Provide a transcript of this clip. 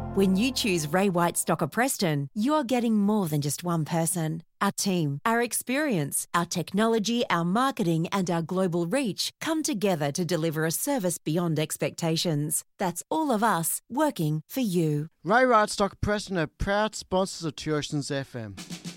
When you choose Ray White Stocker Preston, you're getting more than just one person. Our team, our experience, our technology, our marketing and our global reach come together to deliver a service beyond expectations. That's all of us working for you. Ray White Stocker Preston are proud sponsors of 2 Oceans FM.